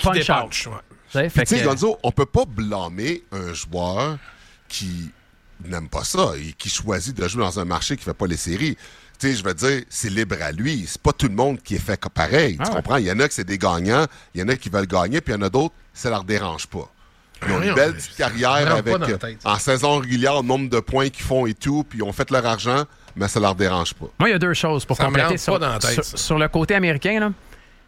punch out. Tu sais, Gonzo, on peut pas blâmer un joueur qui n'aime pas ça et qui choisit de jouer dans un marché qui fait pas les séries. Tu sais, je veux dire, c'est libre à lui. C'est pas tout le monde qui est fait pareil. Tu comprends? Il y en a que c'est des gagnants, il y en a qui veulent gagner, puis il y en a d'autres, ça leur dérange pas. Ils ont une belle petite carrière avec, en saison régulière, le nombre de points qu'ils font et tout, puis ils ont fait leur argent, mais ça leur dérange pas. Moi, il y a deux choses pour compléter sur le côté américain. Là.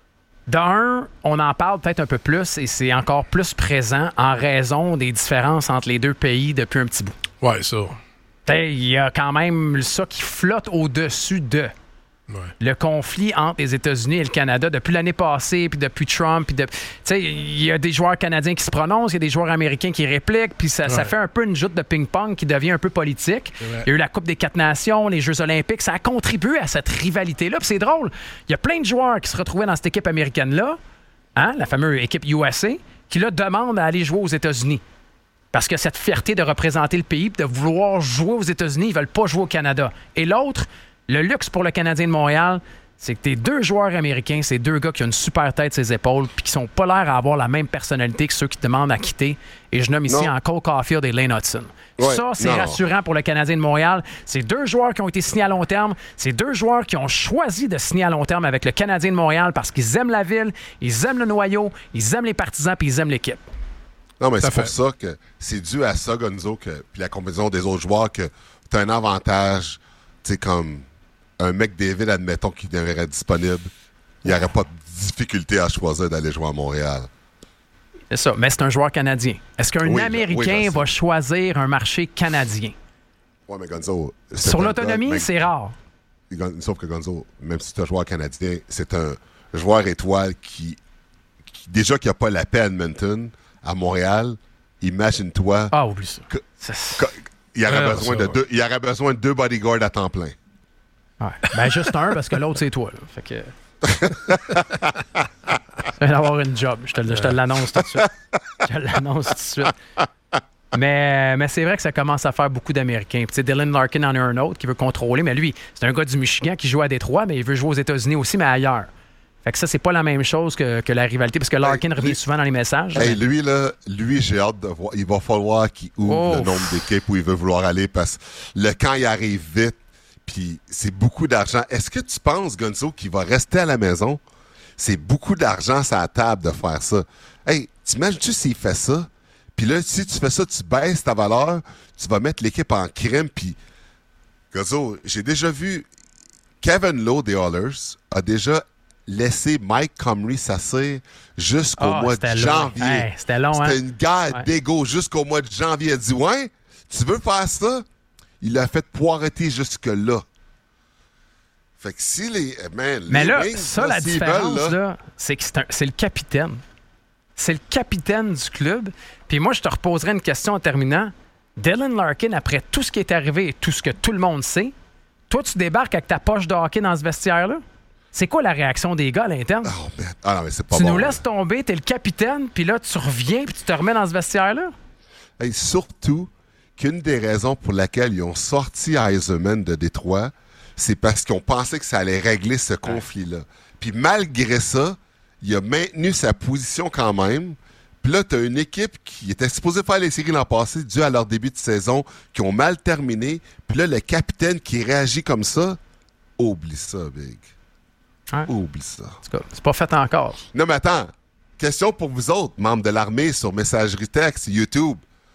D'un, on en parle peut-être un peu plus et c'est encore plus présent en raison des différences entre les deux pays depuis un petit bout. Ouais, ça. Il y a quand même ça qui flotte au-dessus de le conflit entre les États-Unis et le Canada depuis l'année passée, puis depuis Trump. Il y a des joueurs canadiens qui se prononcent, il y a des joueurs américains qui répliquent, puis ça fait un peu une joute de ping-pong qui devient un peu politique. Il y a eu la Coupe des 4 Nations, les Jeux olympiques, ça a contribué à cette rivalité-là. Puis c'est drôle, il y a plein de joueurs qui se retrouvaient dans cette équipe américaine-là, la fameuse équipe USA, qui là demandent à aller jouer aux États-Unis. Parce que cette fierté de représenter le pays, de vouloir jouer aux États-Unis, ils veulent pas jouer au Canada. Et l'autre, le luxe pour le Canadien de Montréal, c'est que tes deux joueurs américains, c'est deux gars qui ont une super tête sur les épaules puis qui sont pas l'air à avoir la même personnalité que ceux qui demandent à quitter. Et je nomme ici Cole Caulfield et Lane Hudson. Ça, c'est rassurant pour le Canadien de Montréal. C'est deux joueurs qui ont été signés à long terme. C'est deux joueurs qui ont choisi de signer à long terme avec le Canadien de Montréal parce qu'ils aiment la ville, ils aiment le noyau, ils aiment les partisans puis ils aiment l'équipe. Non, mais c'est pour ça que c'est dû à ça, Gonzo, puis la combinaison des autres joueurs, que tu as un avantage, tu sais, comme un McDavid, admettons, qui devrait être disponible, il n'y aurait pas de difficulté à choisir d'aller jouer à Montréal. C'est ça, mais c'est un joueur canadien. Est-ce qu'un Américain va choisir un marché canadien? Oui, mais Gonzo... Sur l'autonomie, c'est rare. Sauf que Gonzo, même si tu es un joueur canadien, c'est un joueur étoile qui déjà qui n'a pas la paix à Edmonton, à Montréal, imagine-toi... Ah, oublie ça. Il y aurait besoin de deux bodyguards à temps plein. Ouais. Ben, juste un, parce que l'autre, c'est toi. Là. Fait que... Tu viens d'avoir une job. Je te l'annonce tout de suite. Je te l'annonce tout de suite. Mais c'est vrai que ça commence à faire beaucoup d'Américains. Puis, Dylan Larkin en a un autre qui veut contrôler, mais lui, c'est un gars du Michigan qui joue à Détroit, mais il veut jouer aux États-Unis aussi, mais ailleurs. Fait que ça, c'est pas la même chose que la rivalité, parce que Larkin revient souvent dans les messages. Lui, j'ai hâte de voir. Il va falloir qu'il ouvre le nombre d'équipes où il veut vouloir aller, parce que le camp, il arrive vite, puis c'est beaucoup d'argent. Est-ce que tu penses, Gonzo, qu'il va rester à la maison? C'est beaucoup d'argent sur la table de faire ça. Hey, t'imagines-tu s'il fait ça? Puis là, si tu fais ça, tu baisses ta valeur, tu vas mettre l'équipe en crème, puis... Gonzo, j'ai déjà vu Kevin Lowe des Oilers a déjà laissé Mike Comrie s'asseoir jusqu'au mois de janvier. Hey, c'était long, C'était une guerre d'égo jusqu'au mois de janvier. Il a dit, ouais, tu veux faire ça? Il l'a fait poireter jusque-là. Fait que si les... Mais là, ça, la différence, là, c'est que c'est le capitaine. C'est le capitaine du club. Puis moi, je te reposerai une question en terminant. Dylan Larkin, après tout ce qui est arrivé et tout ce que tout le monde sait, toi, tu débarques avec ta poche de hockey dans ce vestiaire-là? C'est quoi la réaction des gars à l'interne? Non, mais c'est pas tu bon. nous laisses tomber, t'es le capitaine, puis là, tu reviens puis tu te remets dans ce vestiaire-là? Et surtout qu'une des raisons pour laquelle ils ont sorti Yzerman de Détroit, c'est parce qu'on pensait que ça allait régler ce conflit-là. Puis malgré ça, il a maintenu sa position quand même. Puis là, tu as une équipe qui était supposée faire les séries l'an passé dû à leur début de saison, qui ont mal terminé. Puis là, le capitaine qui réagit comme ça, oublie ça, Big. Ouais. Oublie ça. En tout cas, c'est pas fait encore. Non, mais attends. Question pour vous autres, membres de l'armée, sur messagerie texte, YouTube.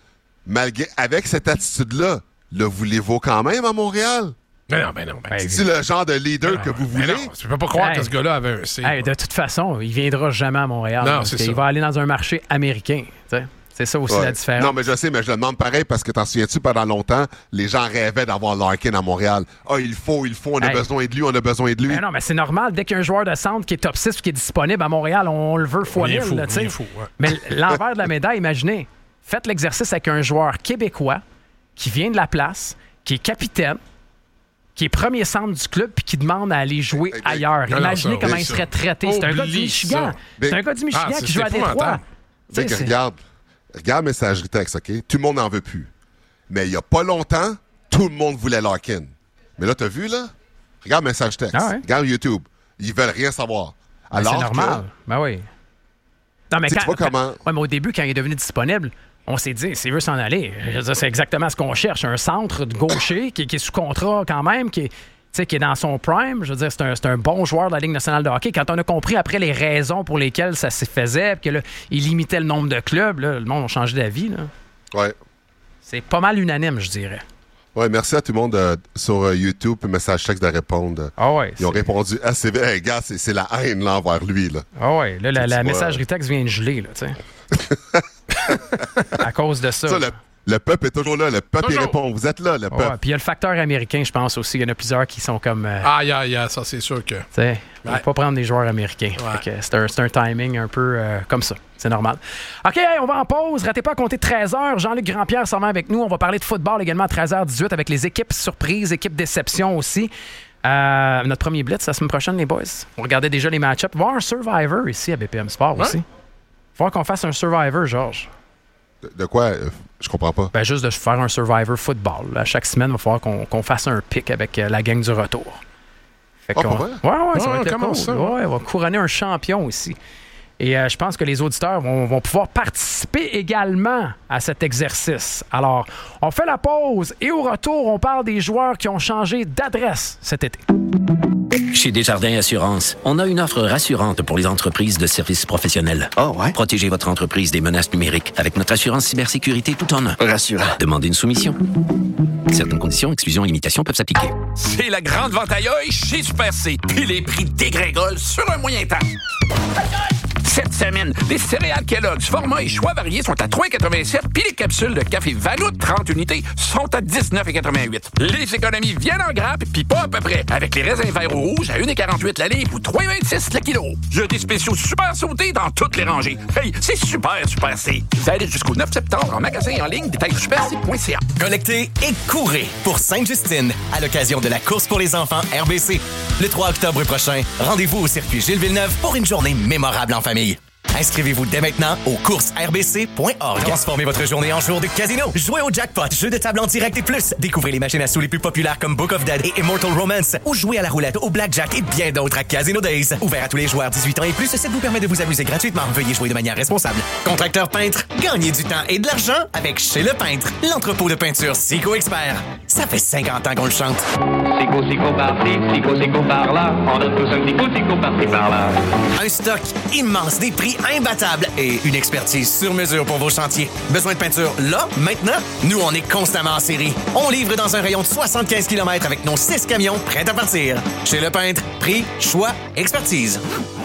Avec cette attitude-là, le voulez-vous quand même à Montréal? Ben non. C'est le genre de leader que vous voulez? Non, tu peux pas croire que ce gars-là avait un C. De toute façon, il viendra jamais à Montréal. Non, c'est ça. Il va aller dans un marché américain. T'sais. C'est ça aussi la différence. Non, mais je sais, mais je le demande pareil parce que t'en souviens-tu, pendant longtemps, les gens rêvaient d'avoir Larkin à Montréal. Il faut, on a besoin de lui, Ben non, mais c'est normal. Dès qu'il y a un joueur de centre qui est top 6 ou qui est disponible à Montréal, on le veut fois 1000. Mais l'envers de la médaille, imaginez, faites l'exercice avec un joueur québécois qui vient de la place, qui est capitaine, qui est premier centre du club puis qui demande à aller jouer ailleurs. Imaginez comment il serait traité. C'est un gars du Michigan. C'est un gars du Michigan qui joue à Détroit. Regarde messagerie texte, OK? Tout le monde n'en veut plus. Mais il n'y a pas longtemps, tout le monde voulait Larkin. Mais là, t'as vu, là? Regarde message texte. Regarde YouTube. Ils veulent rien savoir. C'est normal. Ben oui. Non, mais tu vois comment... Ouais, mais au début, quand il est devenu disponible, on s'est dit, s'il veut s'en aller, je veux dire, c'est exactement ce qu'on cherche. Un centre de gaucher qui est sous contrat quand même, qui est dans son prime. Je veux dire, c'est un bon joueur de la Ligue nationale de hockey. Quand on a compris après les raisons pour lesquelles ça se faisait, puis que là, il limitait le nombre de clubs, là, le monde a changé d'avis. Là. Ouais. C'est pas mal unanime, je dirais. Oui, merci à tout le monde sur YouTube, message texte de répondre. Ah ouais, ils ont répondu assez vite. Hey, gars, c'est la haine là, envers lui. Là. Ah ouais, là, la messagerie texte vient de geler, là, tu sais. À cause de ça. Le peuple est toujours là. Le peuple il répond. Vous êtes là, le peuple. Puis il y a le facteur américain, je pense aussi. Il y en a plusieurs qui sont comme... ça, c'est sûr que... Tu sais, il ne faut pas prendre des joueurs américains. Ouais. C'est un timing un peu comme ça. C'est normal. OK, on va en pause. Ratez pas à compter 13h. Jean-Luc Grandpierre s'en va avec nous. On va parler de football également à 13h18 avec les équipes surprises, équipes déception aussi. Notre premier blitz la semaine prochaine, les boys. On regardait déjà les match-ups. Il va y avoir un Survivor ici à BPM Sport aussi. Il va falloir qu'on fasse un Survivor, Georges. De quoi? Je comprends pas. Ben, juste de faire un Survivor football. Là. Chaque semaine, il va falloir qu'on fasse un pick avec la gang du retour. Fait pour vrai? Ouais, ça va être cool. Ça? Ouais, on va couronner un champion aussi. Et je pense que les auditeurs vont pouvoir participer également à cet exercice. Alors, on fait la pause et au retour, on parle des joueurs qui ont changé d'adresse cet été. Chez Desjardins Assurance, on a une offre rassurante pour les entreprises de services professionnels. Oh, ouais? Protégez votre entreprise des menaces numériques avec notre assurance cybersécurité tout en un. Rassurant. Demandez une soumission. Certaines conditions, exclusions et limitations peuvent s'appliquer. C'est la grande vente à l'œil chez Super C. Puis les prix dégringolent sur un moyen temps. Cette semaine, les céréales Kellogg's, format et choix variés sont à 3,87 puis les capsules de café Vanout 30 unités sont à 19,88. Les économies viennent en grappe puis pas à peu près. Avec les raisins verts ou rouges à 1,48 la livre ou 3,26 le kilo. Il y a des spéciaux super sautés dans toutes les rangées. Hey, c'est super C. Valide jusqu'au 9 septembre en magasin et en ligne, détail superc.ca. Connectez et courez pour Sainte-Justine à l'occasion de la course pour les enfants RBC. Le 3 octobre prochain, rendez-vous au circuit Gilles Villeneuve pour une journée mémorable en famille. Inscrivez-vous dès maintenant au coursesrbc.org. Transformez votre journée en jour de casino. Jouez au jackpot, jeux de table en direct et plus. Découvrez les machines à sous les plus populaires comme Book of Dead et Immortal Romance. Ou jouez à la roulette, au blackjack et bien d'autres à Casino Days. Ouvert à tous les joueurs 18 ans et plus, ça vous permet de vous amuser gratuitement. Veuillez jouer de manière responsable. Contracteur peintre, gagnez du temps et de l'argent avec Chez le Peintre, l'entrepôt de peinture Sico Expert. Ça fait 50 ans qu'on le chante. Sico par-ci, Sico par-là. On a tous un Sico par-ci par-là. Un stock immense, des prix imbattables et une expertise sur mesure pour vos chantiers. Besoin de peinture là, maintenant? Nous, on est constamment en série. On livre dans un rayon de 75 km avec nos 6 camions prêts à partir. Chez le Peintre, prix, choix, expertise.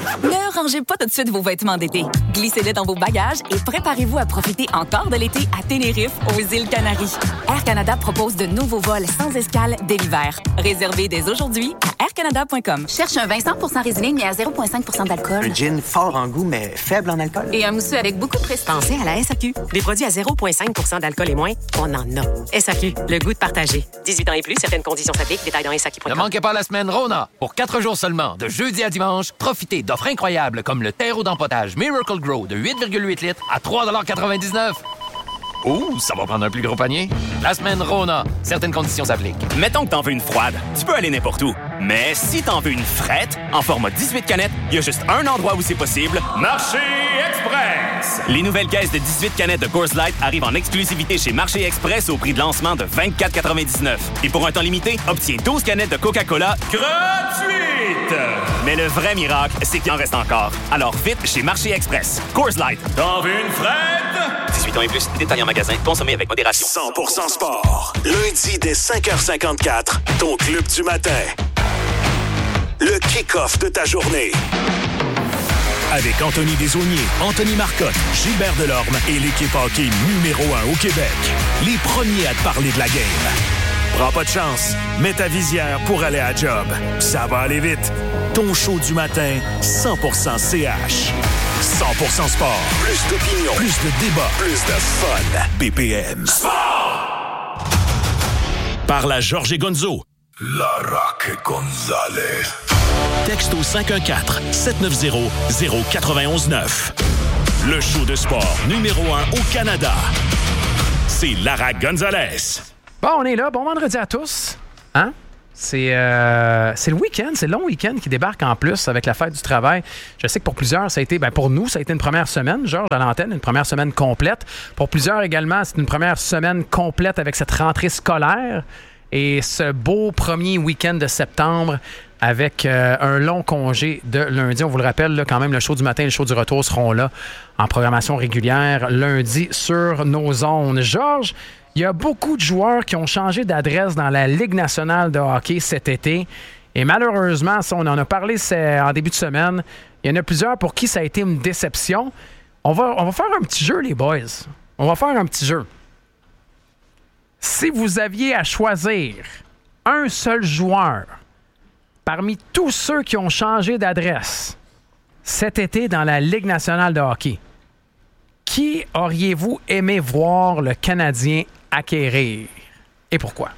Ne rangez pas tout de suite vos vêtements d'été. Glissez-les dans vos bagages et préparez-vous à profiter encore de l'été à Tenerife, aux îles Canaries. Air Canada propose de nouveaux vols sans escale dès l'hiver. Réservez dès aujourd'hui à aircanada.com. Cherche un vin 100% résilé mais à 0,5% d'alcool. Un gin fort en goût, mais faible en alcool. Et un mousseux avec beaucoup de prestige. Pensez à la SAQ. Des produits à 0,5% d'alcool et moins, on en a. SAQ, le goût de partager. 18 ans et plus, certaines conditions s'appliquent. Détails dans SAQ.com. Ne manquez pas la semaine Rona. Pour 4 jours seulement, de jeudi à dimanche, profitez d'offres incroyables comme le terreau d'empotage Miracle Grow de 8,8 litres à 3,99 $. Ouh, ça va prendre un plus gros panier. La semaine Rona. Certaines conditions s'appliquent. Mettons que t'en veux une froide. Tu peux aller n'importe où. Mais si t'en veux une frette, en format 18 canettes, il y a juste un endroit où c'est possible. Marché Express! Les nouvelles caisses de 18 canettes de Coors Light arrivent en exclusivité chez Marché Express au prix de lancement de 24,99 $. Et pour un temps limité, obtiens 12 canettes de Coca-Cola gratuites! Mais le vrai miracle, c'est qu'il en reste encore. Alors vite chez Marché Express. Coors Light. T'en veux une frette? 18 ans et plus, détail en magasin, consommé avec modération. 100% sport. Lundi dès 5h54, ton club du matin. Le kick-off de ta journée. Avec Anthony Desaulniers, Anthony Marcotte, Gilbert Delorme et l'équipe hockey numéro 1 au Québec. Les premiers à te parler de la game. Prends pas de chance. Mets ta visière pour aller à la job. Ça va aller vite. Ton show du matin, 100% CH. 100% sport. Plus d'opinion. Plus de débat. Plus de fun. BPM. Sport! Par la Georges et Gonzo. La Rock Gonzalez. Texte au 514-790-0919. Le show de sport numéro 1 au Canada. C'est Lara Gonzalez. Bon, on est là. Bon vendredi à tous. Hein? C'est le week-end, c'est le long week-end qui débarque en plus avec la fête du travail. Je sais que pour plusieurs, ça a été, pour nous, ça a été une première semaine, Georges, à l'antenne, une première semaine complète. Pour plusieurs également, c'est une première semaine complète avec cette rentrée scolaire et ce beau premier week-end de septembre avec un long congé de lundi. On vous le rappelle, là, quand même, le show du matin et le show du retour seront là en programmation régulière lundi sur nos ondes. Georges, il y a beaucoup de joueurs qui ont changé d'adresse dans la Ligue nationale de hockey cet été. Et malheureusement, ça, on en a parlé en début de semaine, il y en a plusieurs pour qui ça a été une déception. On va faire un petit jeu, les boys. On va faire un petit jeu. Si vous aviez à choisir un seul joueur parmi tous ceux qui ont changé d'adresse cet été dans la Ligue nationale de hockey, qui auriez-vous aimé voir le Canadien acquérir et pourquoi?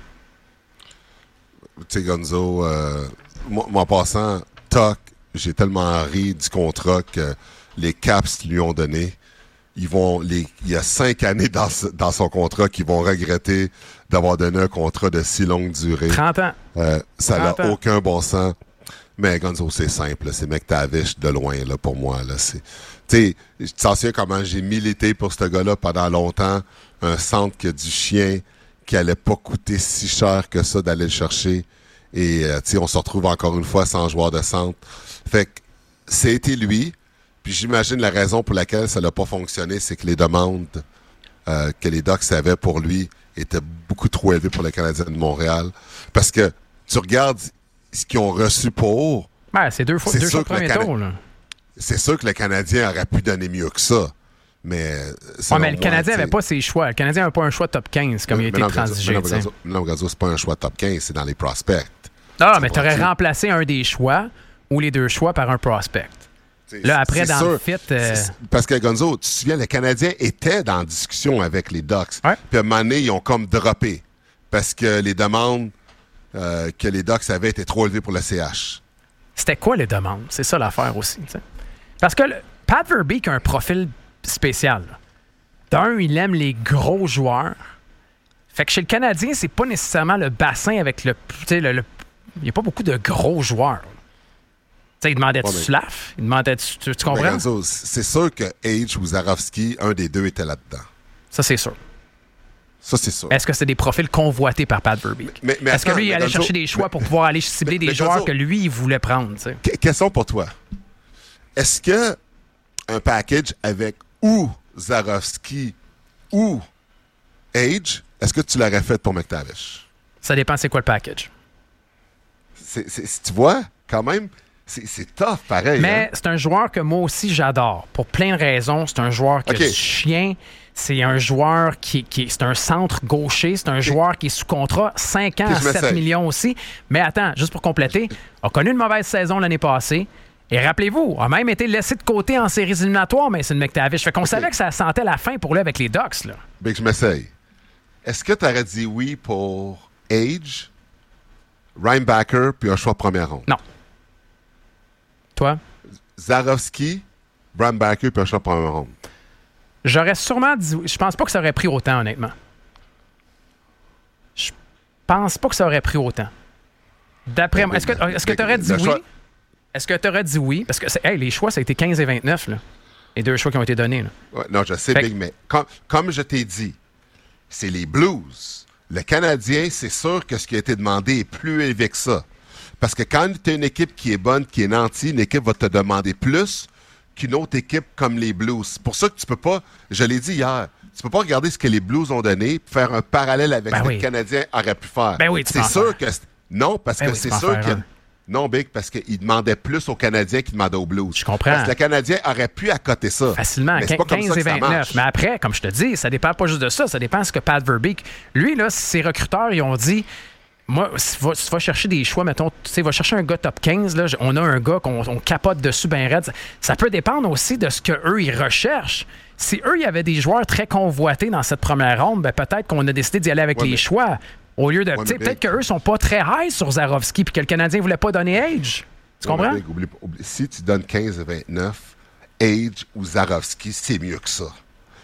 Tu sais, Gonzo, moi, en passant, Tuck, j'ai tellement ri du contrat que les Caps lui ont donné. Il y a 5 années dans son contrat qu'ils vont regretter d'avoir donné un contrat de si longue durée. 30 ans. Ça n'a aucun bon sens. Mais Gonzo, c'est simple. C'est McTavish de loin, là, pour moi. Tu sais, je t'en souviens comment j'ai milité pour ce gars-là pendant longtemps. Un centre qui a du chien, qui allait pas coûter si cher que ça d'aller le chercher. Et, tu sais, on se retrouve encore une fois sans joueur de centre. Fait que, c'était lui. Puis j'imagine la raison pour laquelle ça n'a pas fonctionné, c'est que les demandes que les Ducks avaient pour lui étaient beaucoup trop élevées pour le Canadien de Montréal. Parce que tu regardes ce qu'ils ont reçu pour... c'est deux fois premier tour, là. C'est sûr que le Canadien aurait pu donner mieux que ça. Mais le Canadien n'avait pas ses choix. Le Canadien n'avait pas un choix top 15 comme il a été transigé. Non, Gazo, c'est pas un choix top 15, c'est dans les prospects. Ah, mais tu aurais remplacé un des choix ou les deux choix par un prospect. Là, après, dans le fit... Parce que, Gonzo, tu te souviens, le Canadien était dans discussion avec les Ducks. Ouais. Puis à un moment donné, ils ont comme droppé. Parce que les demandes que les Ducks avaient étaient trop élevées pour le CH. C'était quoi les demandes? C'est ça l'affaire aussi. T'sais. Parce que Pat Verbeek a un profil spécial. D'un, il aime les gros joueurs. Fait que chez le Canadien, c'est pas nécessairement le bassin avec il n'y a pas beaucoup de gros joueurs. T'sais, il demandait Slav, il demandait tu comprends? Gonzo, c'est sûr que Age ou Zarovski, un des deux était là-dedans. Ça, c'est sûr. Ça, c'est sûr. Est-ce que c'est des profils convoités par Pat Verbeek? Mais est-ce que lui, il allait chercher des choix pour pouvoir aller cibler des joueurs que lui, il voulait prendre? T'sais? Question pour toi. Est-ce que un package avec ou Zarovski ou Age, est-ce que tu l'aurais fait pour McTavish? Ça dépend c'est quoi le package. Tu vois, quand même, c'est tough, pareil. Mais c'est un joueur que moi aussi, j'adore. Pour plein de raisons. C'est un joueur qui a du chien. C'est un joueur c'est un centre gaucher. C'est un joueur qui est sous contrat 5 ans à 7 millions aussi. Mais attends, juste pour compléter, a connu une mauvaise saison l'année passée. Et rappelez-vous, a même été laissé de côté en séries éliminatoires, mais c'est une McTavish. Fait qu'on savait que ça sentait la fin pour lui avec les Ducks. Là. Ben, je m'essaye. Est-ce que tu aurais dit oui pour Age, Reinbacker, puis un choix première ronde? Non. Toi? Zarovski, Reinbacker, puis un choix première ronde. J'aurais sûrement dit... Je pense pas que ça aurait pris autant, honnêtement. Je pense pas que ça aurait pris autant. D'après moi... Est-ce que tu aurais dit oui? Est-ce que tu aurais dit oui? Parce que les choix, ça a été 15 et 29, là. Les deux choix qui ont été donnés. Là. Ouais, non, je sais, Big, mais comme je t'ai dit, c'est les Blues. Le Canadien, c'est sûr que ce qui a été demandé est plus élevé que ça. Parce que quand tu as une équipe qui est bonne, qui est nantie, une équipe va te demander plus qu'une autre équipe comme les Blues. C'est pour ça que tu peux pas, je l'ai dit hier, tu peux pas regarder ce que les Blues ont donné et faire un parallèle avec ce que le Canadien aurait pu faire. Ben oui, c'est sûr que... Non, parce que c'est sûr que... Non, Big, parce qu'il demandait plus aux Canadiens qu'il demandait aux Blues. Je comprends. Parce que le Canadien aurait pu accoter ça. Facilement, mais 15 et 29. Mais après, comme je te dis, ça dépend pas juste de ça. Ça dépend de ce que Pat Verbeek... Lui, là, ses recruteurs, ils ont dit... Moi, si tu vas chercher des choix, mettons, tu sais, va chercher un gars top 15, là, on a un gars qu'on capote dessus ben raide. Ça peut dépendre aussi de ce qu'eux, ils recherchent. Si eux, il y avait des joueurs très convoités dans cette première ronde, ben peut-être qu'on a décidé d'y aller avec les choix. Au lieu de. Peut-être qu'eux sont pas très high sur Zarovski puis que le Canadien voulait pas donner Age. Tu comprends? Oublie, si tu donnes 15 et 29, Age ou Zarovski, c'est mieux que ça.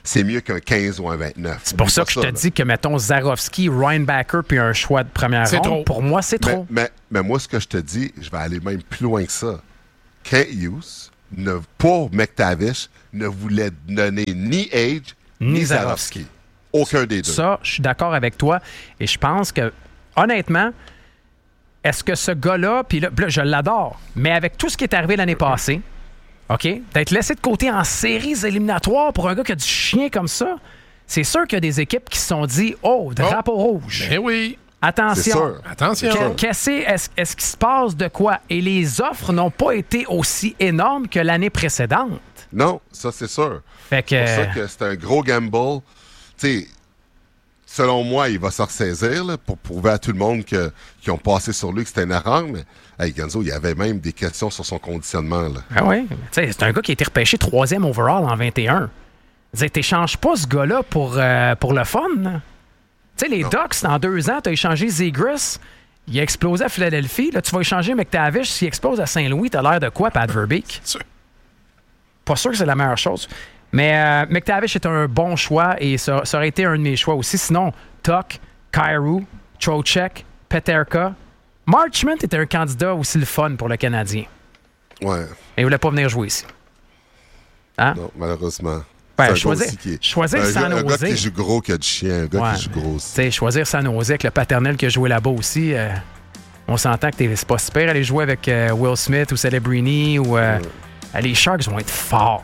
c'est mieux qu'un 15 ou un 29. C'est pour ça que je te dis que, mettons, Zarovski, Ryan Backer puis un choix de première ronde, trop. pour moi, c'est trop. Mais moi, ce que je te dis, je vais aller même plus loin que ça. Kent Hughes, pour McTavish, ne voulait donner ni Age ni Zarovski. Aucun des deux. Ça, je suis d'accord avec toi. Et je pense que, honnêtement, est-ce que ce gars-là, puis là, je l'adore, mais avec tout ce qui est arrivé l'année passée, OK, d'être laissé de côté en séries éliminatoires pour un gars qui a du chien comme ça, c'est sûr qu'il y a des équipes qui se sont dit « Oh, drapeau rouge! » Ben oui. Attention. Attention. Est-ce qu'il se passe de quoi? Et les offres n'ont pas été aussi énormes que l'année précédente. Non, ça, c'est sûr. Fait que... C'est pour ça que c'est un gros gamble. Tu sais, selon moi, il va se ressaisir là, pour prouver à tout le monde qu'ils ont passé sur lui que c'était une erreur. Mais, hey, Gonzo, il y avait même des questions sur son conditionnement. Là. Ah oui. C'est un gars qui a été repêché 3e overall en 21. Tu n'échanges pas ce gars-là pour le fun. Tu sais, les Ducks, dans 2 ans, tu as échangé Zegras. Il a explosé à Philadelphie. Là, tu vas échanger McTavish. S'il explose à Saint-Louis, tu as l'air de quoi, Pat Verbeek? Pas sûr que c'est la meilleure chose. Mais McTavish est un bon choix et ça aurait été un de mes choix aussi. Sinon, Tuck, Kyrou, Trocheck, Peterka. Marchment était un candidat aussi le fun pour le Canadien. Ouais. Et il voulait pas venir jouer ici. Hein? Non, malheureusement. Ben, choisir San Jose. Un gars qui joue gros, qui a du chien. Un gars qui joue gros aussi. Choisir San Jose avec le paternel qui a joué là-bas aussi. On s'entend que c'est pas super aller jouer avec Will Smith ou Celebrini ou... les Sharks vont être forts.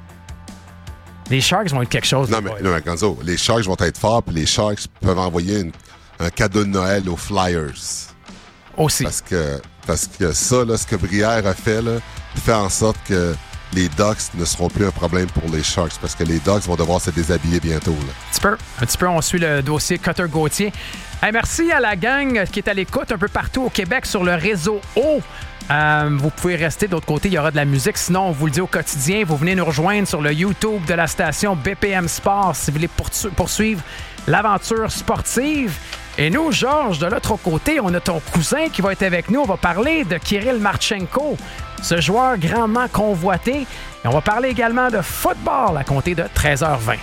Les Sharks vont être quelque chose. Non, mais Gonzo, les Sharks vont être forts, puis les Sharks peuvent envoyer un cadeau de Noël aux Flyers. Aussi. Parce que ça, là, ce que Brière a fait, là, fait en sorte que les Ducks ne seront plus un problème pour les Sharks, parce que les Ducks vont devoir se déshabiller bientôt. Là. Un petit peu, on suit le dossier Cutter-Gauthier. Hey, merci à la gang qui est à l'écoute un peu partout au Québec sur le réseau O. Vous pouvez rester de l'autre côté, il y aura de la musique. Sinon, on vous le dit au quotidien, vous venez nous rejoindre sur le YouTube de la station BPM Sport si vous voulez poursuivre l'aventure sportive. Et nous, Georges, de l'autre côté, on a ton cousin qui va être avec nous. On va parler de Kirill Marchenko, ce joueur grandement convoité. Et on va parler également de football à compter de 13h20.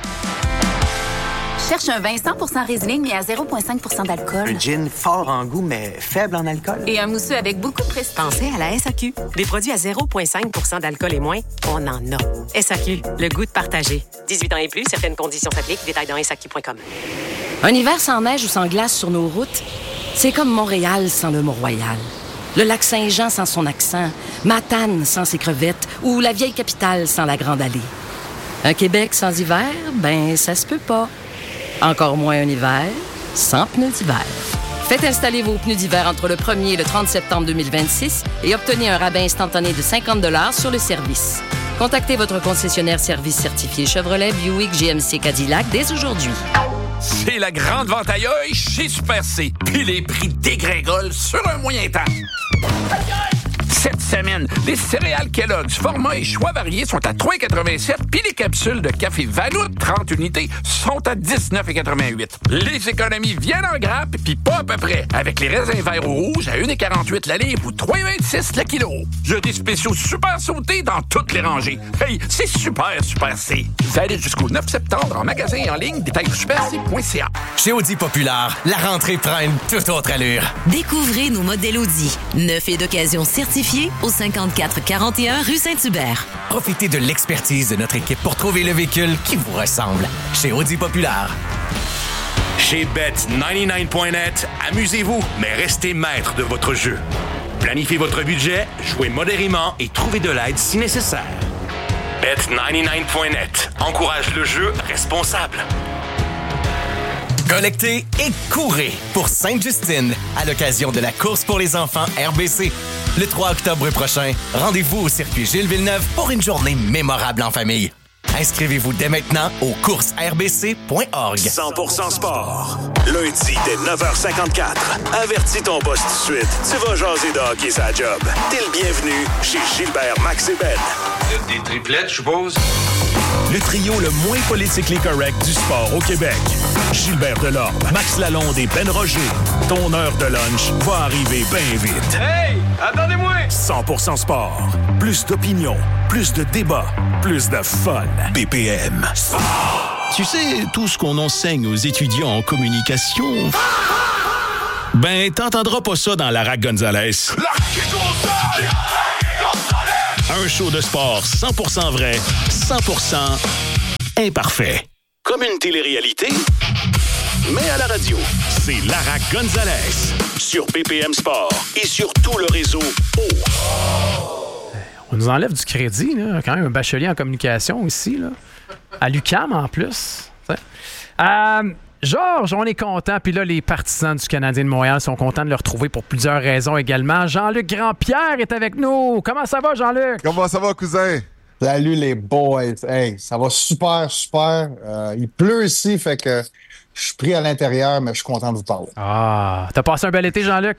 Cherche un vin 100% Riesling, mais à 0,5% d'alcool. Un gin fort en goût, mais faible en alcool. Et un mousseux avec beaucoup de prestige. Pensez à la SAQ. Des produits à 0,5% d'alcool et moins, on en a. SAQ, le goût de partager. 18 ans et plus, certaines conditions s'appliquent. Détails dans SAQ.com. Un hiver sans neige ou sans glace sur nos routes, c'est comme Montréal sans le Mont-Royal. Le lac Saint-Jean sans son accent, Matane sans ses crevettes ou la vieille capitale sans la Grande Allée. Un Québec sans hiver, ben ça se peut pas. Encore moins un hiver sans pneus d'hiver. Faites installer vos pneus d'hiver entre le 1er et le 30 septembre 2026 et obtenez un rabais instantané de 50 $ sur le service. Contactez votre concessionnaire service certifié Chevrolet, Buick, GMC, Cadillac dès aujourd'hui. C'est la grande vente à l'œil chez Super C. Puis les prix dégringolent sur un moyen temps. Cette semaine, les céréales Kellogg's, format et choix variés sont à 3,87 puis les capsules de café Vanout, 30 unités, sont à 19,88. Les économies viennent en grappe puis pas à peu près. Avec les raisins verts ou rouges à 1,48 la livre ou 3,26 le kilo. Il y a des spéciaux super sautés dans toutes les rangées. Hey, c'est Super C. Valide jusqu'au 9 septembre en magasin et en ligne. Détails superc.ca. Chez Audi Populaire, la rentrée prend une toute autre allure. Découvrez nos modèles Audi, neufs et d'occasion certifiés au 5441 rue Saint-Hubert. Profitez de l'expertise de notre équipe pour trouver le véhicule qui vous ressemble. Chez Audi Populaire. Chez Bet99.net, amusez-vous, mais restez maître de votre jeu. Planifiez votre budget, jouez modérément et trouvez de l'aide si nécessaire. Bet99.net encourage le jeu responsable. Collectez et courez pour Sainte-Justine à l'occasion de la course pour les enfants RBC. Le 3 octobre prochain, rendez-vous au circuit Gilles Villeneuve pour une journée mémorable en famille. Inscrivez-vous dès maintenant au coursesrbc.org. 100% sport. Lundi dès 9h54. Avertis ton boss tout de suite. Tu vas jaser de hockey sa job. T'es le bienvenu chez Gilbert, Max et Ben. Des triplettes, je suppose? Le trio le moins politiquement correct du sport au Québec. Gilbert Delorme, Max Lalonde et Ben Roger. Ton heure de lunch va arriver bien vite. Hey! Attendez-moi! 100% sport. Plus d'opinion, plus de débats, plus de fun. BPM. Tu sais, tout ce qu'on enseigne aux étudiants en communication... Ben, t'entendras pas ça dans Lara Gonzalez. Un show de sport 100% vrai, 100% imparfait. Comme une télé-réalité, mais à la radio. C'est Lara Gonzalez sur BPM Sport et sur tout le réseau On nous enlève du crédit, là. Quand même un bachelier en communication ici, là. À l'UQAM en plus. Georges, on est content. Puis là, les partisans du Canadien de Montréal sont contents de le retrouver pour plusieurs raisons également. Jean-Luc Grandpierre est avec nous. Comment ça va, Jean-Luc? Comment ça va, cousin? Salut les boys. Hey, ça va super, super. Il pleut ici, fait que je suis pris à l'intérieur, mais je suis content de vous parler. Ah, t'as passé un bel été, Jean-Luc?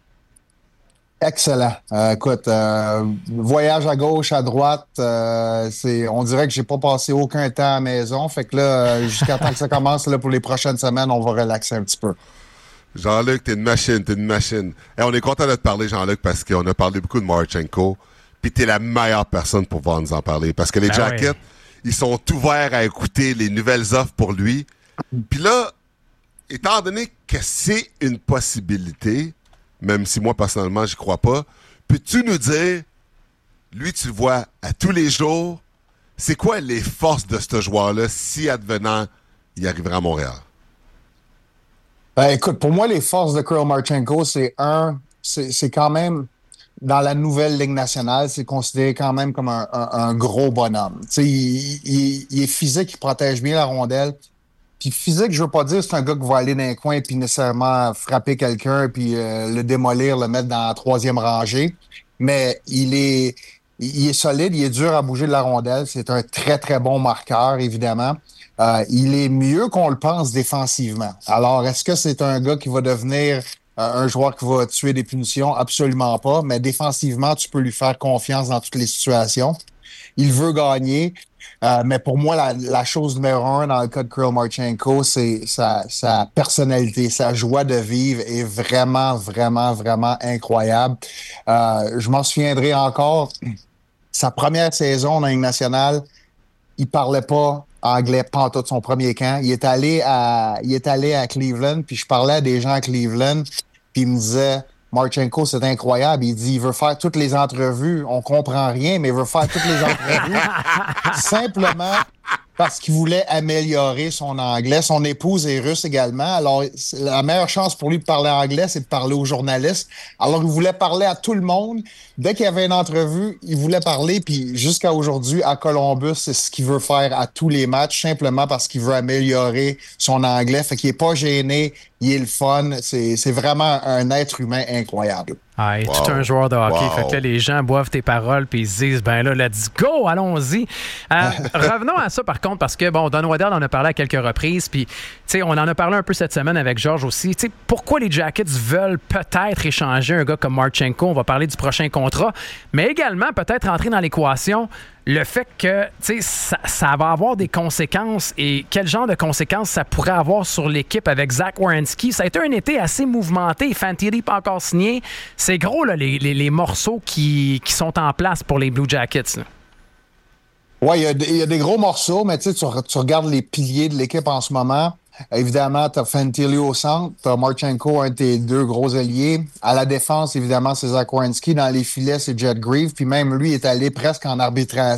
Excellent. Écoute, voyage à gauche, à droite, on dirait que j'ai pas passé aucun temps à la maison. Fait que là, jusqu'à temps que ça commence, là, pour les prochaines semaines, on va relaxer un petit peu. Jean-Luc, t'es une machine. Hey, on est content de te parler, Jean-Luc, parce qu'on a parlé beaucoup de Marchenko. Puis t'es la meilleure personne pour pouvoir nous en parler. Parce que les Jackets, ils sont ouverts à écouter les nouvelles offres pour lui. Puis là, étant donné que c'est une possibilité, même si moi, personnellement, j'y crois pas, peux-tu nous dire, lui, tu le vois à tous les jours, c'est quoi les forces de ce joueur-là si, advenant, il arriverait à Montréal? Écoute, pour moi, les forces de Kirill Marchenko, c'est quand même, dans la nouvelle Ligue nationale, c'est considéré quand même comme un gros bonhomme. Tu sais, il est physique, il protège bien la rondelle. Puis physique, je veux pas dire c'est un gars qui va aller dans un coin puis nécessairement frapper quelqu'un puis le démolir, le mettre dans la troisième rangée. Mais il est solide, il est dur à bouger de la rondelle. C'est un très, très bon marqueur, évidemment. Il est mieux qu'on le pense défensivement. Alors, est-ce que c'est un gars qui va devenir un joueur qui va tuer des punitions? Absolument pas. Mais défensivement, tu peux lui faire confiance dans toutes les situations. Il veut gagner. Mais pour moi, la chose numéro 1 dans le cas de Kirill Marchenko, c'est sa personnalité, sa joie de vivre est vraiment, vraiment, vraiment incroyable. Je m'en souviendrai encore, sa première saison dans la Ligue nationale, il parlait pas anglais pantoute son premier camp. Il est allé à Cleveland, puis je parlais à des gens à Cleveland, puis ils me disaient... Marchenko, c'est incroyable. Il dit, il veut faire toutes les entrevues. On comprend rien, mais il veut faire toutes les entrevues simplement parce qu'il voulait améliorer son anglais. Son épouse est russe également. Alors, la meilleure chance pour lui de parler anglais, c'est de parler aux journalistes. Alors, il voulait parler à tout le monde. Dès qu'il y avait une entrevue, il voulait parler. Puis, jusqu'à aujourd'hui, à Columbus, c'est ce qu'il veut faire à tous les matchs, simplement parce qu'il veut améliorer son anglais. Fait qu'il est pas gêné. Il est le fun. C'est vraiment un être humain incroyable. Ah, et tout un joueur de hockey. Fait que là, les gens boivent tes paroles puis ils se disent, ben là, let's go, allons-y. Revenons à ça, par contre, parce que, bon, Don Waddell en a parlé à quelques reprises, puis, tu sais, on en a parlé un peu cette semaine avec Georges aussi. Tu sais, pourquoi les Jackets veulent peut-être échanger un gars comme Marchenko? On va parler du prochain contrat, mais également peut-être entrer dans l'équation le fait que, tu sais, ça va avoir des conséquences, et quel genre de conséquences ça pourrait avoir sur l'équipe avec Zach Werenski. Ça a été un été assez mouvementé. Fantilli pas encore signé. C'est gros, là, les morceaux qui sont en place pour les Blue Jackets. Oui, il y a des gros morceaux, mais tu regardes les piliers de l'équipe en ce moment. Évidemment, tu as Fantilli au centre, tu as Marchenko, un de tes deux gros alliés. À la défense, évidemment, c'est Zach Werenski. Dans les filets, c'est Jet Grieve. Puis même lui est allé presque en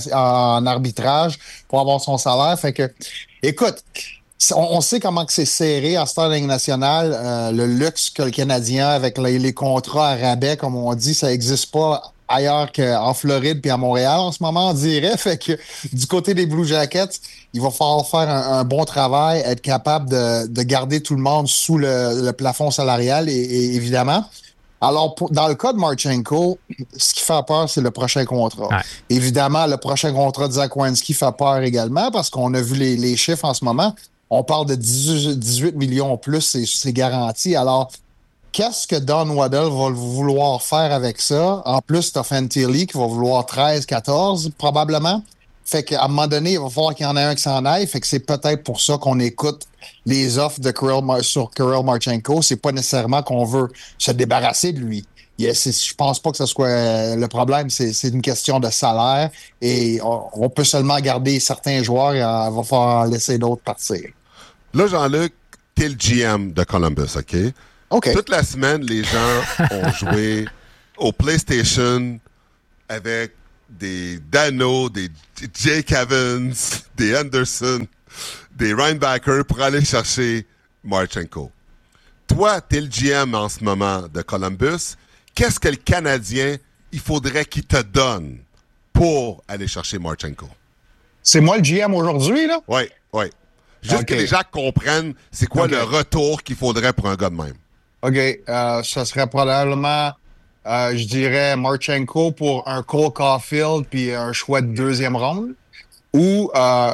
arbitrage pour avoir son salaire. Fait que, écoute, on sait comment que c'est serré en Ligue nationale. Le luxe que le Canadien, avec les contrats à rabais, comme on dit, ça n'existe pas ailleurs qu'en Floride puis à Montréal en ce moment, on dirait. Fait que du côté des Blue Jackets, il va falloir faire un bon travail, être capable de garder tout le monde sous le plafond salarial, et évidemment. Alors, dans le cas de Marchenko, ce qui fait peur, c'est le prochain contrat. Ouais. Évidemment, le prochain contrat de Zach Werenski fait peur également, parce qu'on a vu les chiffres en ce moment. On parle de 18 millions plus, c'est garanti. Alors, qu'est-ce que Don Waddell va vouloir faire avec ça? En plus, t'as Fantilli qui va vouloir 13, 14 probablement. Fait qu'à un moment donné, il va falloir qu'il y en ait un qui s'en aille. Fait que c'est peut-être pour ça qu'on écoute les offres de sur Kirill Marchenko. C'est pas nécessairement qu'on veut se débarrasser de lui. Je pense pas que ce soit le problème. C'est une question de salaire et on peut seulement garder certains joueurs et on va falloir laisser d'autres partir. Là, Jean-Luc, t'es le GM de Columbus, OK? OK. Toute la semaine, les gens ont joué au PlayStation avec des Dano, des Jake Evans, des Anderson, des Reinbacker pour aller chercher Marchenko. Toi, t'es le GM en ce moment de Columbus. Qu'est-ce que le Canadien, il faudrait qu'il te donne pour aller chercher Marchenko? C'est moi le GM aujourd'hui, là? Oui. Juste que les gens comprennent c'est quoi le retour qu'il faudrait pour un gars de même. OK. Ça serait probablement, je dirais, Marchenko pour un Cole Caulfield puis un choix de deuxième ronde. Ou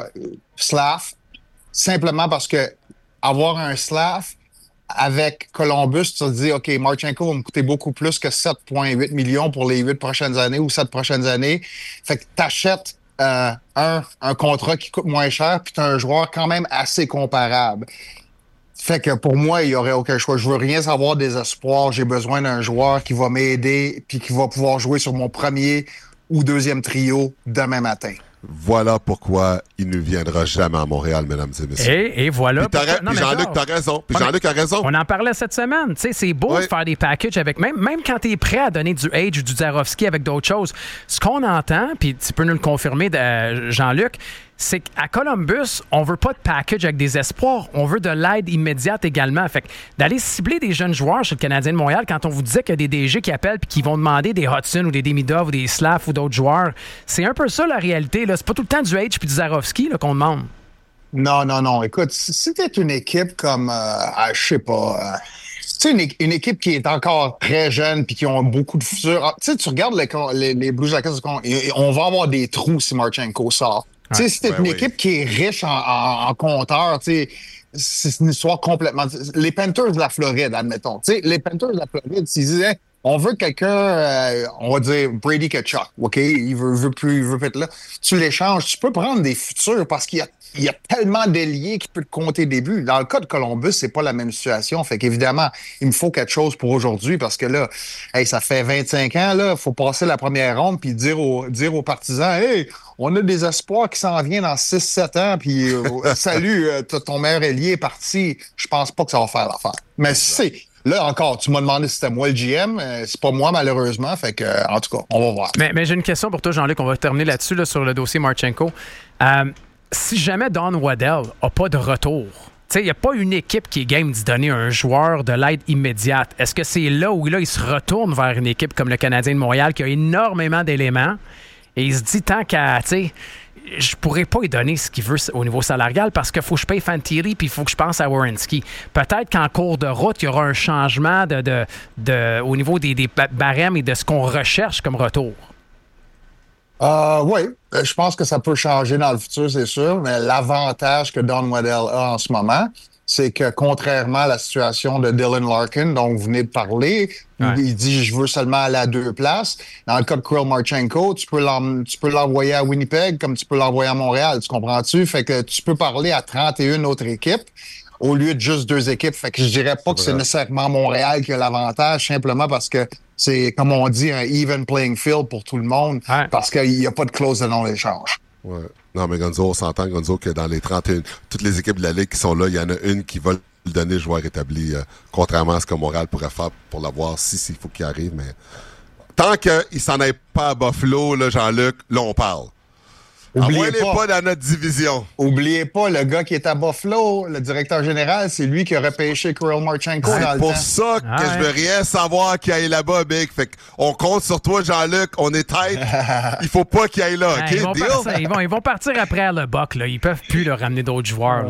Slav, simplement parce que avoir un Slav avec Columbus, tu te dis, OK, Marchenko va me coûter beaucoup plus que 7,8 millions pour les 8 prochaines années ou 7 prochaines années. Fait que t'achètes un contrat qui coûte moins cher puis t'as un joueur quand même assez comparable. Fait que pour moi, il n'y aurait aucun choix. Je veux rien savoir des espoirs. J'ai besoin d'un joueur qui va m'aider puis qui va pouvoir jouer sur mon premier ou deuxième trio demain matin. Voilà pourquoi il ne viendra jamais à Montréal, mesdames et messieurs. Et voilà. Puis Jean-Luc, t'as raison. Puis Jean-Luc a raison. On en parlait cette semaine. Tu sais, c'est beau de faire des packages avec... Même quand tu es prêt à donner du Age ou du Zarovski avec d'autres choses, ce qu'on entend, puis tu peux nous le confirmer, Jean-Luc, c'est qu'à Columbus, on veut pas de package avec des espoirs. On veut de l'aide immédiate également. Fait que d'aller cibler des jeunes joueurs chez le Canadien de Montréal, quand on vous disait qu'il y a des DG qui appellent et qui vont demander des Hudson ou des Demidov ou des Slav ou d'autres joueurs, c'est un peu ça la réalité. Là. C'est pas tout le temps du H puis du Zarovski là, qu'on demande. Non. Écoute, si t'es une équipe comme, je sais pas... tu sais, une équipe qui est encore très jeune puis qui ont beaucoup de futur. Tu sais, tu regardes les Blue Jackets, on va avoir des trous si Marchenko sort. Tu sais, si t'es une équipe qui est riche en compteurs, tu sais, c'est une histoire complètement... Les Panthers de la Floride, admettons. Tu sais, les Panthers de la Floride, s'ils disaient, on veut quelqu'un, on va dire Brady Tkachuk, OK? Il veut plus être là. Tu l'échanges, tu peux prendre des futurs parce qu'il y a tellement d'ailiers qui peuvent te compter des buts. Dans le cas de Columbus, c'est pas la même situation. Fait qu'évidemment, il me faut quelque chose pour aujourd'hui parce que là, ça fait 25 ans, là, faut passer la première ronde puis dire aux partisans, hey, on a des espoirs qui s'en viennent dans 6-7 ans puis salut, ton meilleur ailier est parti. Je pense pas que ça va faire l'affaire. Mais là encore, tu m'as demandé si c'était moi le GM. C'est pas moi, malheureusement. Fait que, en tout cas, on va voir. Mais j'ai une question pour toi, Jean-Luc. On va terminer là-dessus, là, sur le dossier Marchenko. Si jamais Don Waddell n'a pas de retour, il n'y a pas une équipe qui est game d'y donner un joueur de l'aide immédiate. Est-ce que c'est là où il se retourne vers une équipe comme le Canadien de Montréal qui a énormément d'éléments et il se dit tant qu'à... je pourrais pas lui donner ce qu'il veut au niveau salarial parce qu'il faut que je paye Fantilli puis il faut que je pense à Werenski. Peut-être qu'en cours de route, il y aura un changement au niveau des barèmes et de ce qu'on recherche comme retour. Oui, je pense que ça peut changer dans le futur, c'est sûr, mais l'avantage que Don Waddell a en ce moment, c'est que contrairement à la situation de Dylan Larkin, dont vous venez de parler, il dit « je veux seulement aller à 2 places ». Dans le cas de Kirill Marchenko, tu peux l'envoyer à Winnipeg comme tu peux l'envoyer à Montréal, tu comprends-tu? Fait que tu peux parler à 31 autres équipes au lieu de juste 2 équipes. Fait que je dirais pas que c'est nécessairement Montréal qui a l'avantage, simplement parce que c'est, comme on dit, un even playing field pour tout le monde, parce qu'il n'y a pas de clause de non-échange. Ouais. Non, mais Gonzo, on s'entend, Gonzo, que dans les 31, toutes les équipes de la Ligue qui sont là, il y en a une qui va le donner joueur établi, contrairement à ce que Montréal pourrait faire pour l'avoir, s'il faut qu'il arrive. Mais tant qu'il s'en aille pas à Buffalo, là, Jean-Luc, là, on parle. Envoyez-les pas dans notre division. Oubliez pas, le gars qui est à Buffalo, le directeur général, c'est lui qui a repêché Kirill Marchenko dans le temps. C'est pour ça que je veux rien savoir qu'il aille là-bas, Big. Fait qu'on compte sur toi, Jean-Luc. On est tête. Il faut pas qu'il aille là, OK? Ils vont partir après le Buck, là. Ils peuvent plus leur ramener d'autres joueurs.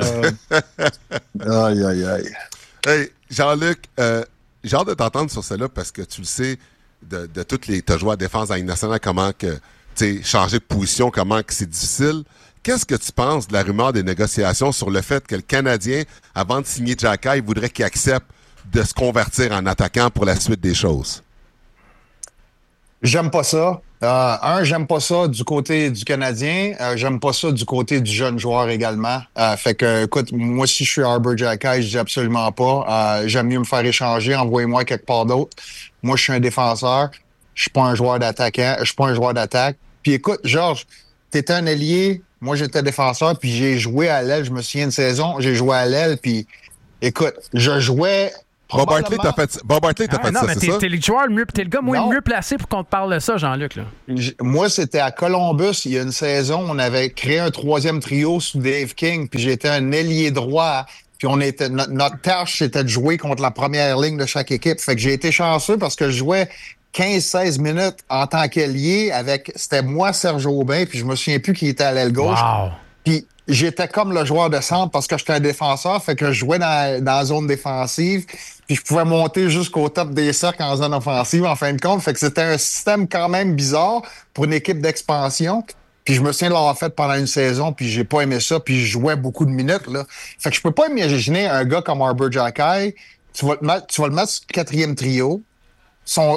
Aïe. Hey, Jean-Luc, j'ai hâte de t'entendre sur celle-là parce que tu le sais, de toutes les... T'as joué à défense à la Ligue nationale, comment que... changer de position, comment que c'est difficile. Qu'est-ce que tu penses de la rumeur des négociations sur le fait que le Canadien, avant de signer Xhekaj, voudrait qu'il accepte de se convertir en attaquant pour la suite des choses? J'aime pas ça. J'aime pas ça du côté du Canadien. J'aime pas ça du côté du jeune joueur également. Fait que, écoute, moi, si je suis Arbor Xhekaj, je dis absolument pas. J'aime mieux me faire échanger. Envoyez-moi quelque part d'autre. Moi, je suis un défenseur. Je suis pas un joueur d'attaquant. Je suis pas un joueur d'attaque. Puis écoute, Georges, t'étais un ailier. Moi, j'étais défenseur. Puis j'ai joué à l'aile. Je me souviens une saison. J'ai joué à l'aile. Puis écoute, je jouais... Bob Hartley t'a fait ça, c'est ça? T'es le joueur t'es le gars mieux placé pour qu'on te parle de ça, Jean-Luc. Là. Moi, c'était à Columbus. Il y a une saison, on avait créé un 3e trio sous Dave King, puis j'étais un ailier droit. Puis notre tâche, c'était de jouer contre la première ligne de chaque équipe. Fait que j'ai été chanceux parce que je jouais 15-16 minutes en tant qu'ailier c'était moi, Serge Aubin, puis je me souviens plus qui était à l'aile gauche. Wow. Puis j'étais comme le joueur de centre parce que j'étais un défenseur, fait que je jouais dans la zone défensive, puis je pouvais monter jusqu'au top des cercles en zone offensive, en fin de compte. Fait que c'était un système quand même bizarre pour une équipe d'expansion. Puis je me souviens de l'avoir fait pendant une saison, puis j'ai pas aimé ça, puis je jouais beaucoup de minutes, là. Fait que je peux pas imaginer un gars comme Arbor Xhekaj, tu vas le mettre sur le 4e trio, son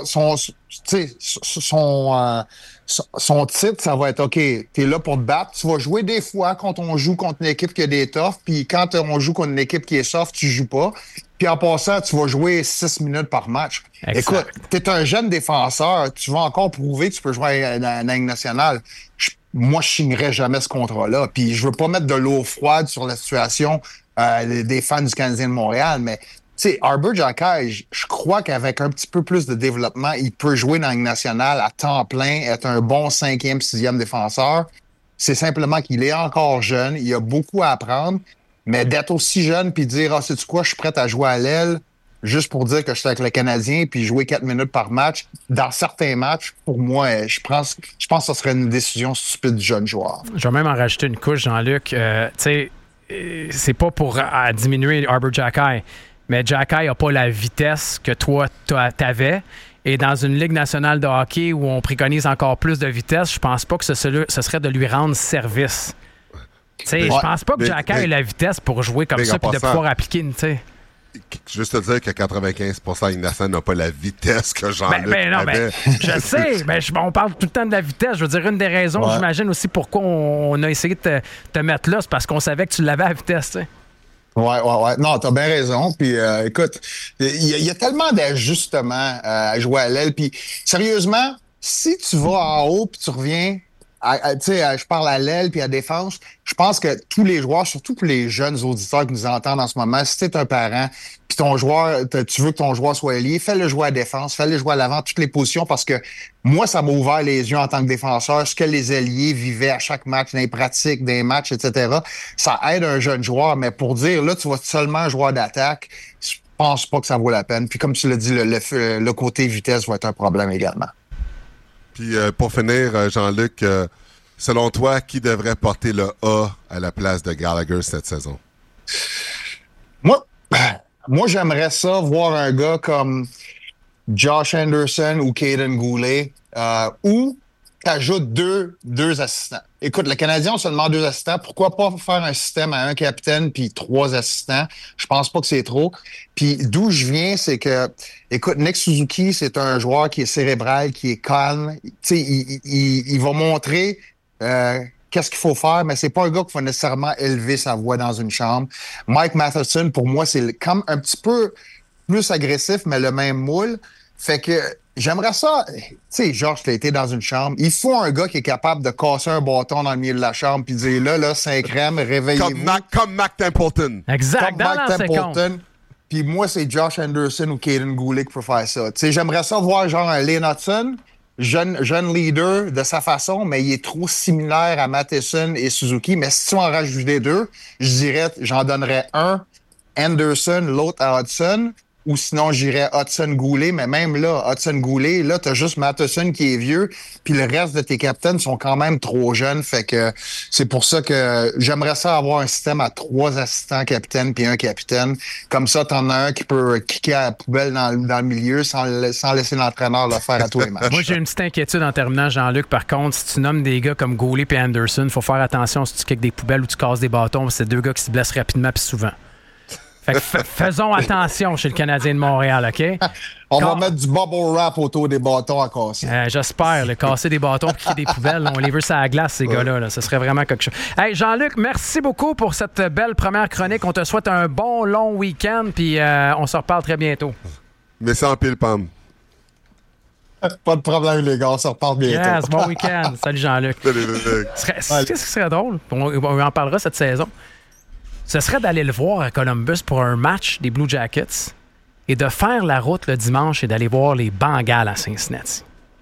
titre, ça va être OK, t'es là pour te battre. Tu vas jouer des fois quand on joue contre une équipe qui a des toughs, puis quand on joue contre une équipe qui est soft, tu joues pas. Puis en passant, tu vas jouer 6 minutes par match. Exact. Écoute, t'es un jeune défenseur, tu vas encore prouver que tu peux jouer à la Ligue nationale. Moi, je signerais jamais ce contrat-là. Puis je veux pas mettre de l'eau froide sur la situation des fans du Canadien de Montréal, mais tu sais, Arbor Xhekaj, je crois qu'avec un petit peu plus de développement, il peut jouer dans la Ligue nationale à temps plein, être un bon 5e, 6e défenseur. C'est simplement qu'il est encore jeune, il a beaucoup à apprendre, mais d'être aussi jeune puis dire « sais-tu quoi, je suis prêt à jouer à l'aile », juste pour dire que je suis avec le Canadien puis jouer 4 minutes par match, dans certains matchs, pour moi, je pense que ce serait une décision stupide du jeune joueur. Je vais même en rajouter une couche, Jean-Luc. Tu sais, c'est pas pour diminuer Arbor Xhekaj, mais Xhekaj n'a pas la vitesse que toi, t'avais. Et dans une Ligue nationale de hockey où on préconise encore plus de vitesse, je pense pas que ce serait de lui rendre service. Je pense pas que Xhekaj ait la vitesse pour jouer comme ça et de pouvoir appliquer une... Juste te dire que 95% d'Ignacy n'a pas la vitesse que Jean-Luc avait. Je sais, on parle tout le temps de la vitesse. Je veux dire, une des raisons, j'imagine aussi pourquoi on a essayé de te mettre là, c'est parce qu'on savait que tu l'avais à vitesse, tu sais. Ouais. Non, t'as bien raison. Puis, écoute, il y a tellement d'ajustements à jouer à l'aile. Puis, sérieusement, si tu vas en haut puis tu reviens, je parle à l'aile puis à défense, je pense que tous les joueurs, surtout pour les jeunes auditeurs qui nous entendent en ce moment, si t'es un parent puis ton joueur, tu veux que ton joueur soit ailier, fais-le jouer à défense, fais-le jouer à l'avant, toutes les positions, parce que moi, ça m'a ouvert les yeux en tant que défenseur, ce que les ailiers vivaient à chaque match, dans les pratiques, dans les matchs, etc. Ça aide un jeune joueur, mais pour dire, là, tu vas seulement un joueur d'attaque, je pense pas que ça vaut la peine. Puis comme tu l'as dit, le côté vitesse va être un problème également. Puis pour finir, Jean-Luc, selon toi, qui devrait porter le A à la place de Gallagher cette saison? Moi, j'aimerais ça voir un gars comme Josh Anderson ou Caden Goulet, ou t'ajoutes deux assistants. Écoute, le Canadien a seulement 2 assistants. Pourquoi pas faire un système à un capitaine puis 3 assistants? Je pense pas que c'est trop. Puis d'où je viens, c'est que, écoute, Nick Suzuki, c'est un joueur qui est cérébral, qui est calme. Tu sais, il va montrer qu'est-ce qu'il faut faire, mais c'est pas un gars qui va nécessairement élever sa voix dans une chambre. Mike Matheson, pour moi, c'est comme un petit peu plus agressif, mais le même moule. Fait que j'aimerais ça. Tu sais, Georges, t'as été dans une chambre. Il faut un gars qui est capable de casser un bâton dans le milieu de la chambre puis dire là, Saint-Crème, réveillez-vous. Comme Mac Templeton. Exact, comme Mac Templeton. Puis moi, c'est Josh Anderson ou Caden Goulet qui peut faire ça. Tu sais, j'aimerais ça voir genre un Lane Hudson, jeune leader de sa façon, mais il est trop similaire à Matheson et Suzuki. Mais si tu en rajoutes 2, je dirais, j'en donnerais un Anderson, l'autre à Hudson. Ou sinon, j'irais Hudson-Goulet. Mais même là, Hudson-Goulet, là, t'as juste Matheson qui est vieux, puis le reste de tes capitaines sont quand même trop jeunes. Fait que c'est pour ça que j'aimerais ça avoir un système à 3 assistants capitaines puis un capitaine. Comme ça, t'en as un qui peut kicker à la poubelle dans le milieu sans laisser l'entraîneur le faire à tous les matchs. Moi, j'ai une petite inquiétude en terminant, Jean-Luc. Par contre, si tu nommes des gars comme Goulet et Anderson, faut faire attention si tu kicks des poubelles ou tu casses des bâtons. C'est 2 gars qui se blessent rapidement puis souvent. Fait que faisons attention chez le Canadien de Montréal, OK? On va mettre du bubble wrap autour des bâtons à casser. J'espère, casser des bâtons et des poubelles. On les veut sur la glace, ces gars-là. Là. Ce serait vraiment quelque chose. Hey, Jean-Luc, merci beaucoup pour cette belle première chronique. On te souhaite un bon, long week-end, puis on se reparle très bientôt. Merci en pile, Pam. Pas de problème, les gars. On se reparle bientôt. Yes, bon week-end. Salut, Jean-Luc. Qu'est-ce qui serait drôle? On en parlera cette saison. Ce serait d'aller le voir à Columbus pour un match des Blue Jackets et de faire la route le dimanche et d'aller voir les Bengals à Cincinnati.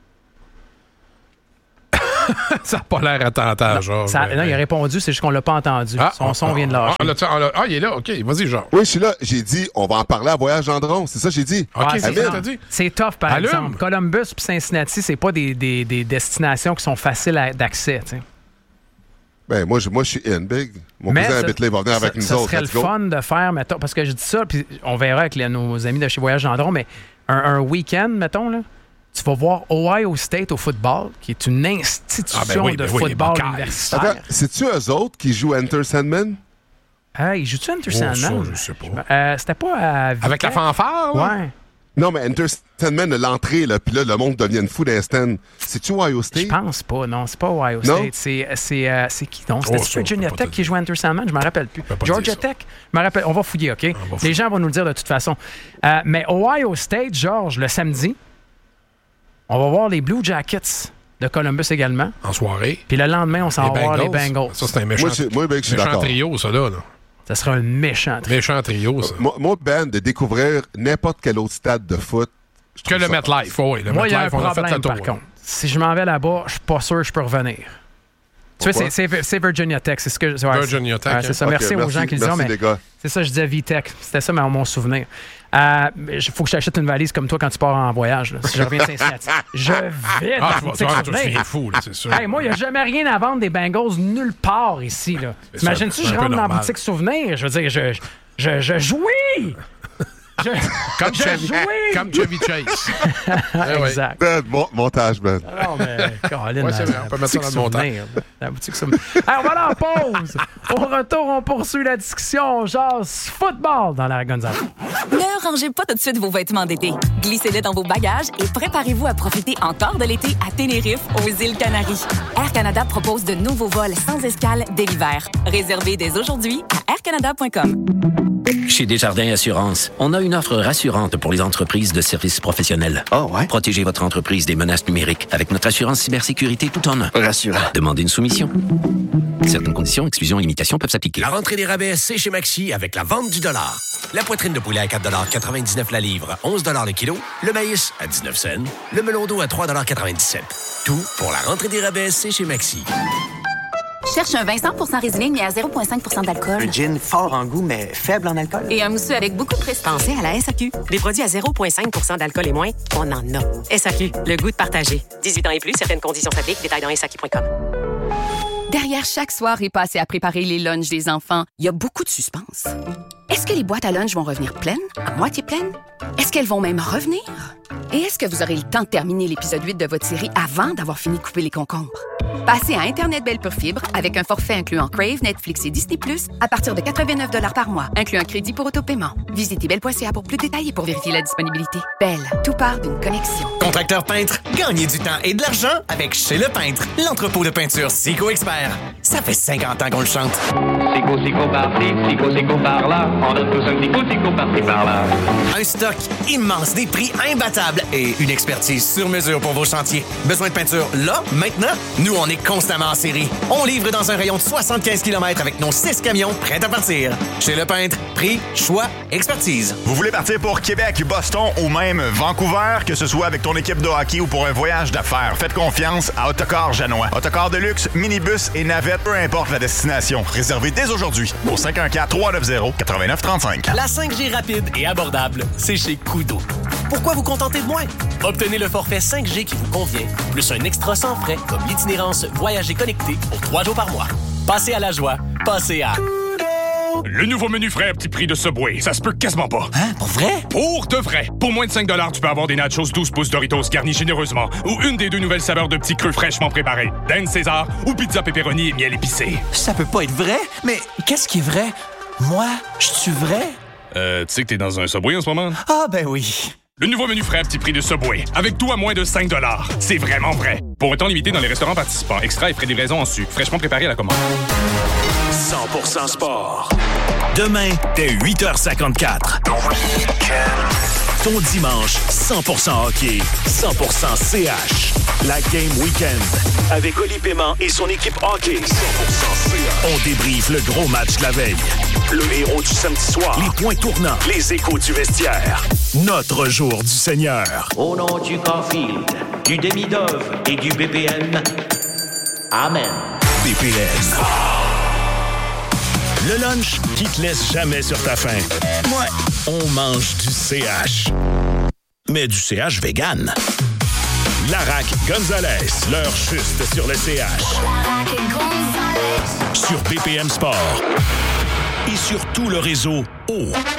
Ça n'a pas l'air attentant, genre. Non, il a répondu, c'est juste qu'on l'a pas entendu. Son son vient de lâcher. Il est là, OK. Vas-y, genre. Oui, je suis là. J'ai dit, on va en parler à Voyage Gendron. C'est ça que j'ai dit. OK, c'est ça que t'as dit. C'est tough, par exemple. Columbus et Cincinnati, c'est pas des destinations qui sont faciles d'accès, tu sais. Ben, moi, je suis in big. Mon cousin Bitley va venir avec nous autres. Ce serait le fun de faire, mettons, parce que je dis ça, puis on verra avec nos amis de chez Voyage Gendron, mais un week-end, mettons, là, tu vas voir Ohio State au football, qui est une institution de football universitaire. Attends, c'est-tu eux autres qui jouent Enter Sandman? Ils jouent-tu Enter Sandman? Ça, je sais pas. C'était pas à Vitech. Avec la fanfare? Ouais. Non, mais Enter Sandman, l'entrée, là, puis là, le monde devient fou d'instant. C'est-tu Ohio State? Je pense pas, non. C'est pas Ohio State. C'est qui donc? C'était Virginia Tech qui joue Enter Sandman? Je m'en rappelle plus. Georgia Tech? Je me rappelle. On va fouiller, OK? Les gens vont nous le dire de toute façon. Mais Ohio State, George, le samedi, on va voir les Blue Jackets de Columbus également. En soirée. Puis le lendemain, on s'en va voir les Bengals. Ça, c'est un méchant, méchant trio, ça, là. Ça sera un méchant trio. Méchant trio, ça. Moi, Ben, de découvrir n'importe quel autre stade de foot. Que le MetLife, oui. Moi, il y a un problème, par contre. Si je m'en vais là-bas, je suis pas sûr que je peux revenir. Tu vois, c'est Virginia Tech. C'est ce que, Virginia Tech. C'est ça. Merci aux gens qui le disent. Merci, les gars. C'est ça, je disais VTech. C'était ça, mon souvenir. Il faut que je t'achète une valise comme toi quand tu pars en voyage. Là, si je reviens de Cincinnati. Je vais dans la boutique souvenir. Fou, là, c'est sûr. Hey, moi, il n'y a jamais rien à vendre des Bengals nulle part ici. T'imagines-tu, je rentre dans la boutique souvenir? Je veux dire, je jouis! Comme Chevy Chase. Exact. Montage, Ben. Non, mais Colin, c'est vrai, on peut mettre ça dans le montage. La boutique souvenir. On va aller en pause. Au retour, on poursuit la discussion genre football dans la Gonzales. Ne rangez pas tout de suite vos vêtements d'été. Glissez-les dans vos bagages et préparez-vous à profiter encore de l'été à Tenerife, aux îles Canaries. Air Canada propose de nouveaux vols sans escale dès l'hiver. Réservez dès aujourd'hui à aircanada.com. Chez Desjardins Assurance, on a une offre rassurante pour les entreprises de services professionnels. Oh ouais? Protégez votre entreprise des menaces numériques avec notre assurance cybersécurité tout en un. Rassurant. Demandez une soumission. Certaines conditions, exclusions et limitations peuvent s'appliquer. La rentrée des rabais, c'est chez Maxi avec la vente du dollar. La poitrine de poulet à 4,99 la livre, 11 le kilo. Le maïs à 19 cents. Le melon d'eau à 3,97 Tout pour la rentrée des rabais, c'est chez Maxi. Cherche un vin 100% Riesling, mais à 0,5% d'alcool. Un gin fort en goût, mais faible en alcool. Et un mousseux avec beaucoup de prestige. Pensez à la SAQ. Des produits à 0,5% d'alcool et moins, on en a. SAQ, le goût de partager. 18 ans et plus, certaines conditions s'appliquent. Détails dans SAQ.com. Derrière chaque soirée passée à préparer les lunchs des enfants, il y a beaucoup de suspense. Est-ce que les boîtes à lunch vont revenir pleines, à moitié pleines? Est-ce qu'elles vont même revenir? Et est-ce que vous aurez le temps de terminer l'épisode 8 de votre série avant d'avoir fini de couper les concombres? Passez à Internet Belle Pure Fibre avec un forfait incluant Crave, Netflix et Disney+, à partir de 89 $ par mois, incluant un crédit pour autopaiement. Visitez belle.ca pour plus de détails et pour vérifier la disponibilité. Belle, tout part d'une connexion. Contracteur peintre, gagnez du temps et de l'argent avec Chez Le Peintre, l'entrepôt de peinture Sico Expert. Ça fait 50 ans qu'on le chante. Sico par-ci, Sico par-là. On donne tous un petit coup, Sico par-ci, par-là. Un stock immense, des prix imbattables et une expertise sur mesure pour vos chantiers. Besoin de peinture là, maintenant? Nous, on est constamment en série. On livre dans un rayon de 75 km avec nos 6 camions prêts à partir. Chez Le Peintre, prix, choix, expertise. Vous voulez partir pour Québec, Boston ou même Vancouver, que ce soit avec ton équipe de hockey ou pour un voyage d'affaires, faites confiance à Autocar Janois. Autocar de luxe, minibus et navette, peu importe la destination. Réservez dès aujourd'hui au 514-390-8935. La 5G rapide et abordable, c'est chez Koodo. Pourquoi vous contenter de moins? Obtenez le forfait 5G qui vous convient, plus un extra sans frais comme l'itinérance Voyager connecté pour 3 jours par mois. Passez à la joie, passez à... Le nouveau menu frais à petit prix de Subway, ça se peut quasiment pas. Hein? Pour vrai? Pour de vrai! Pour moins de 5 $, tu peux avoir des nachos 12 pouces Doritos garnis généreusement ou une des 2 nouvelles saveurs de petits creux fraîchement préparés, Dan César ou pizza pepperoni et miel épicé. Ça peut pas être vrai? Mais qu'est-ce qui est vrai? Moi, je suis vrai? Tu sais que t'es dans un Subway en ce moment? Ah, ben oui. Le nouveau menu frais à petit prix de Subway. Avec tout à moins de 5 $. C'est vraiment vrai. Pour un temps limité dans les restaurants participants. Extra et frais de livraison en sucre. Fraîchement préparé à la commande. 100% sport. Demain, dès 8h54. Ton dimanche, 100% hockey, 100% CH. La Game Weekend. Avec Oli Paiement et son équipe hockey. 100% CH. On débriefe le gros match de la veille. Le héros du samedi soir. Les points tournants. Les échos du vestiaire. Notre jour du Seigneur. Au nom du Caulfield, du demi-dove et du BPM. Amen. BPM. Le lunch qui te laisse jamais sur ta faim. Ouais. On mange du CH. Mais du CH vegan. Larac Gonzalez, l'heure juste sur le CH. Sur BPM Sport. Et sur tout le réseau O.